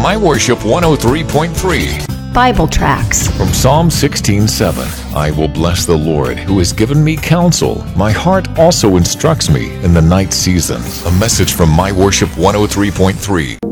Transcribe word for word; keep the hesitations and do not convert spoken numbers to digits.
My Worship one oh three point three. Bible tracts. From Psalm sixteen seven, I will bless the Lord, who has given me counsel. My heart also instructs me in the night season. A message from My Worship one oh three point three.